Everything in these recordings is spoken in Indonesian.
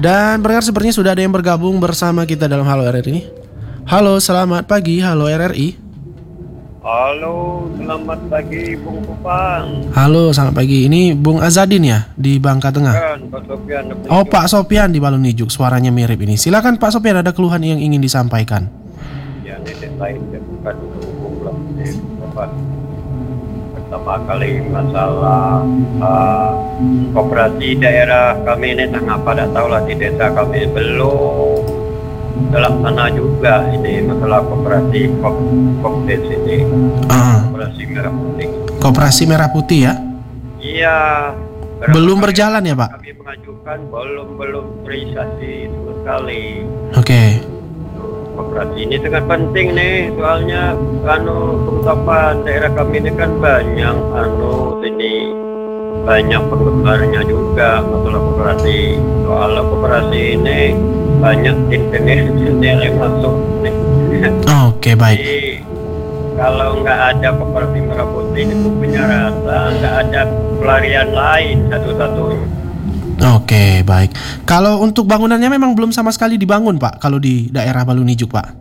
Dan pendengar sepertinya sudah ada yang bergabung bersama kita dalam Halo RRI ini. Halo, selamat pagi Halo RRI. Halo, selamat pagi Bung Kupang. Halo, selamat pagi. Ini Bung Azadin ya di Bangka Tengah. Pak Sofian. Oh, Pak Sofian di Balun Ijuk. Suaranya mirip ini. Silakan Pak Sofian, ada keluhan yang ingin disampaikan. Ya, ini lain bukan hubung lah. Pertama kali masalah koperasi daerah kami ini tak apa tak tahu lah, di desa kami belum terlaksana juga ini masalah koperasi kopdes ini. Koperasi Merah Putih. Koperasi Merah Putih ya? Iya. Belum berjalan ya, Pak? Kami mengajukan belum realisasi sama sekali. Oke. Koperasi ini sangat penting nih, soalnya pengungkapan daerah kami ini kan banyak banyak penggemarnya juga masalah koperasi. Soal koperasi ini banyak internet yang masuk nih. Oke, baik. Jadi, kalau nggak ada koperasi Merah Putih itu punya rasa nggak ada pelarian lain satu-satunya. Oke, baik. Kalau untuk bangunannya memang belum sama sekali dibangun, Pak, kalau di daerah Balun Ijuk, Pak.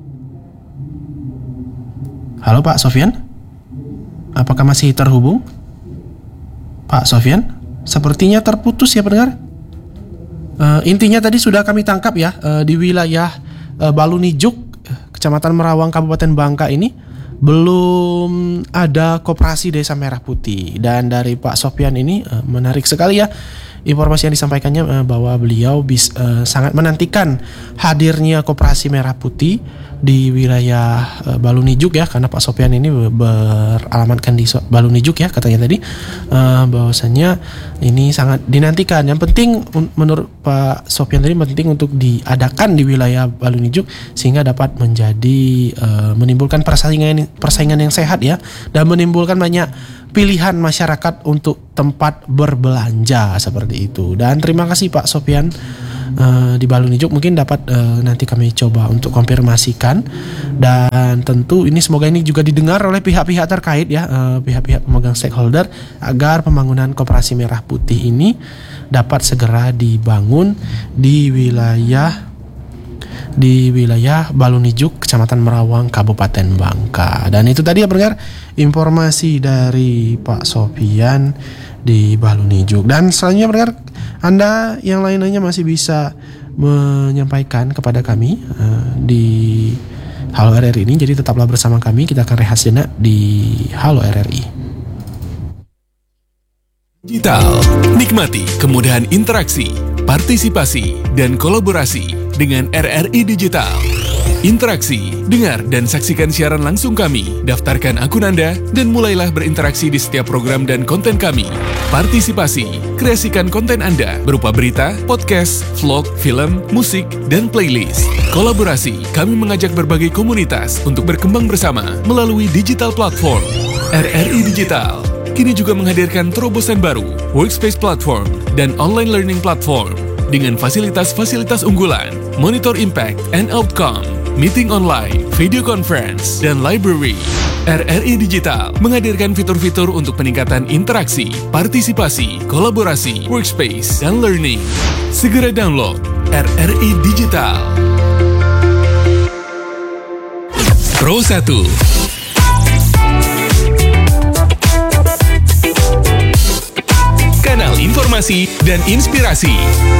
Halo, Pak Sofian? Apakah masih terhubung? Pak Sofian? Sepertinya terputus ya, pendengar. Intinya tadi sudah kami tangkap ya, di wilayah Balun Ijuk, Kecamatan Merawang, Kabupaten Bangka ini belum ada koperasi Desa Merah Putih. Dan dari Pak Sofian ini menarik sekali ya informasi yang disampaikannya, bahwa beliau sangat menantikan hadirnya koperasi Merah Putih di wilayah Balun Ijuk ya, karena Pak Sofian ini beralamatkan di Balun Ijuk ya katanya tadi, bahwasanya ini sangat dinantikan. Yang penting menurut Pak Sofian tadi penting untuk diadakan di wilayah Balun Ijuk sehingga dapat menjadi menimbulkan persaingan yang sehat ya, dan menimbulkan banyak pilihan masyarakat untuk tempat berbelanja seperti itu. Dan terima kasih Pak Sofian di Balun Ijuk, mungkin dapat nanti kami coba untuk konfirmasikan, dan tentu ini semoga ini juga didengar oleh pihak-pihak terkait ya, pihak-pihak pemegang stakeholder, agar pembangunan koperasi Merah Putih ini dapat segera dibangun di wilayah Balun Ijuk, Kecamatan Merawang, Kabupaten Bangka. Dan itu tadi ya pendengar informasi dari Pak Sofian di Balun Ijuk. Dan selanjutnya pendengar, Anda yang lainnya masih bisa menyampaikan kepada kami di Halo RRI ini. Jadi tetaplah bersama kami, kita akan rehat sejenak di Halo RRI. Digital, nikmati kemudahan interaksi, partisipasi, dan kolaborasi dengan RRI Digital. Interaksi, dengar dan saksikan siaran langsung kami, daftarkan akun Anda, dan mulailah berinteraksi di setiap program dan konten kami. Partisipasi, kreasikan konten Anda berupa berita, podcast, vlog, film, musik, dan playlist. Kolaborasi, kami mengajak berbagai komunitas untuk berkembang bersama melalui digital platform. RRI Digital kini juga menghadirkan terobosan baru, workspace platform, dan online learning platform dengan fasilitas-fasilitas unggulan, monitor impact and outcome, meeting online, video conference, dan library. RRI Digital menghadirkan fitur-fitur untuk peningkatan interaksi, partisipasi, kolaborasi, workspace, dan learning. Segera download RRI Digital. Pro 1. Kanal informasi dan inspirasi.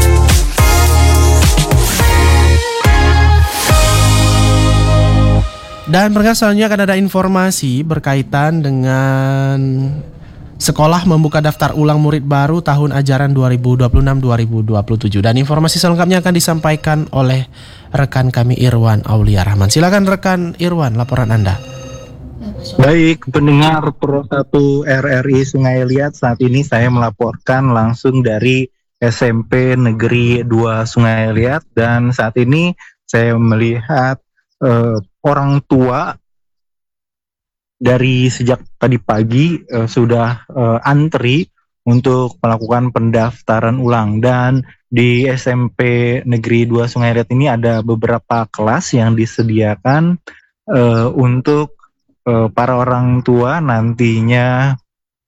Dan pendengar, selanjutnya akan ada informasi berkaitan dengan sekolah membuka daftar ulang murid baru tahun ajaran 2026-2027. Dan informasi selengkapnya akan disampaikan oleh rekan kami Irwan Aulia Rahman. Silakan rekan Irwan, laporan Anda. Baik, pendengar Pro 1 RRI Sungai Liat, saat ini saya melaporkan langsung dari SMP Negeri 2 Sungai Liat, dan saat ini saya melihat orang tua dari sejak tadi pagi sudah antri untuk melakukan pendaftaran ulang. Dan di SMP Negeri 2 Sungai Liat ini ada beberapa kelas yang disediakan untuk para orang tua nantinya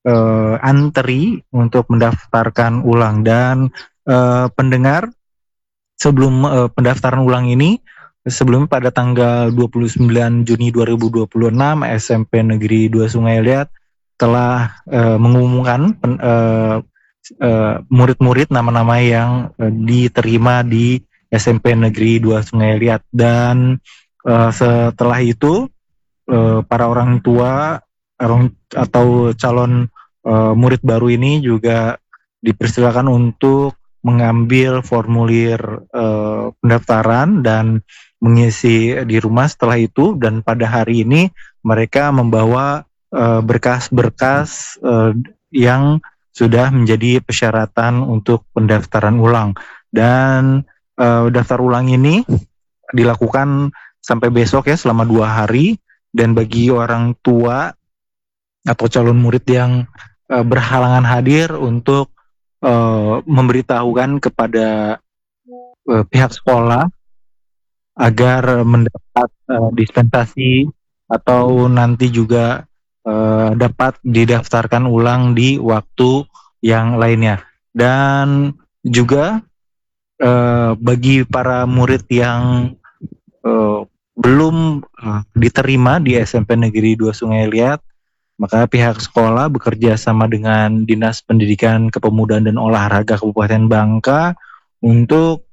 antri untuk mendaftarkan ulang. Dan pendengar, sebelum pendaftaran ulang ini, sebelumnya pada tanggal 29 Juni 2026 SMP Negeri 2 Sungai Liat telah mengumumkan murid-murid nama-nama yang diterima di SMP Negeri 2 Sungai Liat, dan setelah itu para orang tua atau calon murid baru ini juga dipersilakan untuk mengambil formulir pendaftaran dan mengisi di rumah setelah itu, dan pada hari ini mereka membawa berkas-berkas yang sudah menjadi persyaratan untuk pendaftaran ulang. Dan daftar ulang ini dilakukan sampai besok ya, selama 2 hari, dan bagi orang tua atau calon murid yang berhalangan hadir untuk memberitahukan kepada pihak sekolah agar mendapat dispensasi atau nanti juga dapat didaftarkan ulang di waktu yang lainnya. Dan juga bagi para murid yang belum diterima di SMP Negeri 2 Sungai Liat, maka pihak sekolah bekerja sama dengan Dinas Pendidikan Kepemudaan dan Olahraga Kabupaten Bangka untuk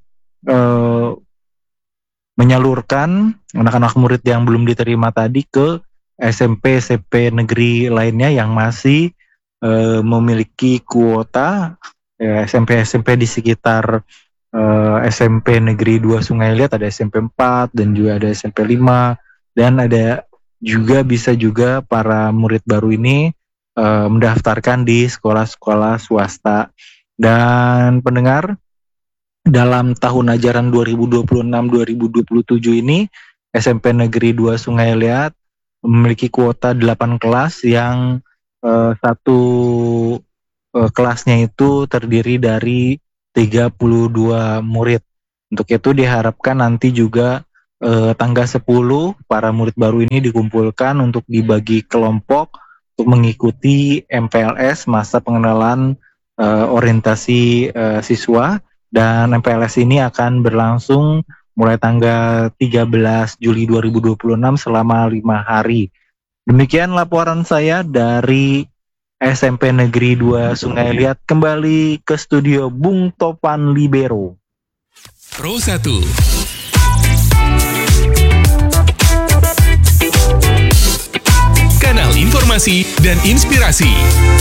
menyalurkan anak-anak murid yang belum diterima tadi ke SMP negeri lainnya yang masih memiliki kuota SMP di sekitar SMP Negeri 2 Sungai Liat. Ada SMP 4 dan juga ada SMP 5, dan ada juga bisa juga para murid baru ini mendaftarkan di sekolah-sekolah swasta. Dan pendengar, dalam tahun ajaran 2026-2027 ini SMP Negeri 2 Sungai Liat memiliki kuota 8 kelas yang satu kelasnya itu terdiri dari 32 murid. Untuk itu diharapkan nanti juga tanggal 10 para murid baru ini dikumpulkan untuk dibagi kelompok untuk mengikuti MPLS, masa pengenalan orientasi siswa, dan MPLS ini akan berlangsung mulai tanggal 13 Juli 2026 selama 5 hari. Demikian laporan saya dari SMP Negeri 2 Sungai Liat. Kembali ke studio Bung Topan Libero. Pro 1. Kanal informasi dan inspirasi.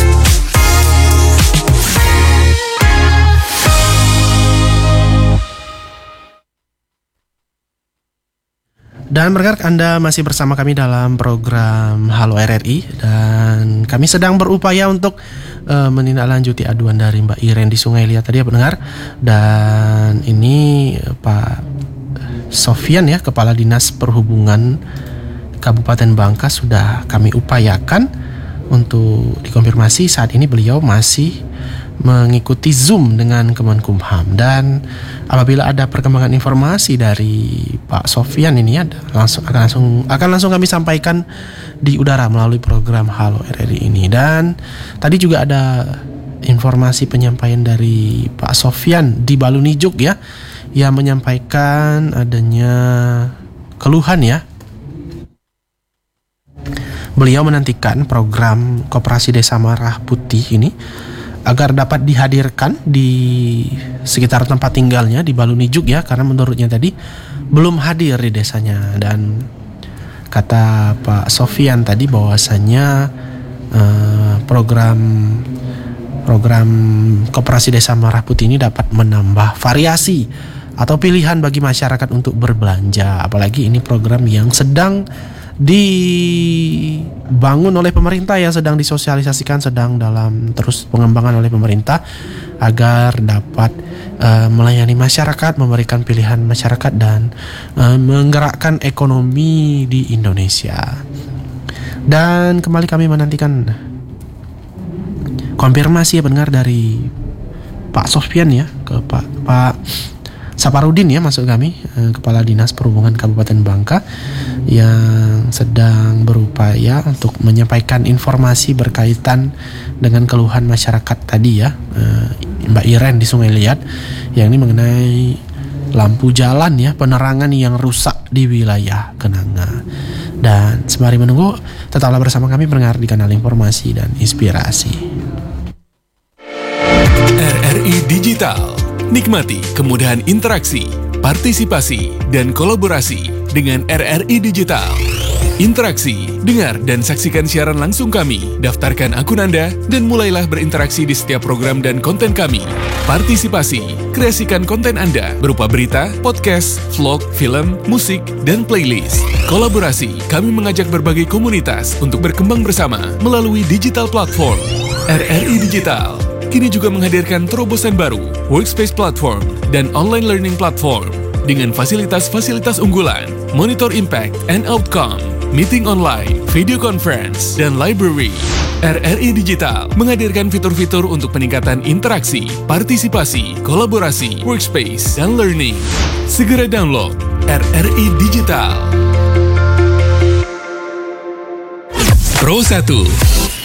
Dan berkat Anda masih bersama kami dalam program Halo RRI, dan kami sedang berupaya untuk menindaklanjuti aduan dari Mbak Iren di Sungai Liat tadi ya pendengar. Dan ini Pak Sofyan ya, Kepala Dinas Perhubungan Kabupaten Bangka, sudah kami upayakan untuk dikonfirmasi. Saat ini beliau masih mengikuti Zoom dengan Kemenkumham, dan apabila ada perkembangan informasi dari Pak Sofyan ini akan langsung kami sampaikan di udara melalui program Halo RRI ini. Dan tadi juga ada informasi penyampaian dari Pak Sofyan di Balunijuk ya, yang menyampaikan adanya keluhan ya. Beliau menantikan program Koperasi Desa Merah Putih ini agar dapat dihadirkan di sekitar tempat tinggalnya di Balunijuk ya, karena menurutnya tadi belum hadir di desanya. Dan kata Pak Sofyan tadi bahwasanya program Koperasi Desa Merah Putih ini dapat menambah variasi atau pilihan bagi masyarakat untuk berbelanja, apalagi ini program yang sedang dibangun oleh pemerintah, yang sedang disosialisasikan, sedang dalam terus pengembangan oleh pemerintah agar dapat melayani masyarakat, memberikan pilihan masyarakat, dan menggerakkan ekonomi di Indonesia. Dan kembali kami menantikan konfirmasi ya pendengar dari Pak Sofyan ya ke Pak Saparudin ya, maksud kami, Kepala Dinas Perhubungan Kabupaten Bangka, yang sedang berupaya untuk menyampaikan informasi berkaitan dengan keluhan masyarakat tadi ya, Mbak Iren di Sungai Liat, yang ini mengenai lampu jalan ya, penerangan yang rusak di wilayah Kenanga. Dan sembari menunggu, tetaplah bersama kami pendengar di kanal informasi dan inspirasi. RRI Digital. Nikmati kemudahan interaksi, partisipasi, dan kolaborasi dengan RRI Digital. Interaksi, dengar dan saksikan siaran langsung kami, daftarkan akun Anda, dan mulailah berinteraksi di setiap program dan konten kami. Partisipasi, kreasikan konten Anda berupa berita, podcast, vlog, film, musik, dan playlist. Kolaborasi, kami mengajak berbagai komunitas untuk berkembang bersama melalui digital platform. RRI Digital kini juga menghadirkan terobosan baru, workspace platform, dan online learning platform dengan fasilitas-fasilitas unggulan, monitor impact and outcome, meeting online, video conference, dan library. RRI Digital menghadirkan fitur-fitur untuk peningkatan interaksi, partisipasi, kolaborasi, workspace, dan learning. Segera download RRI Digital. Pro 1.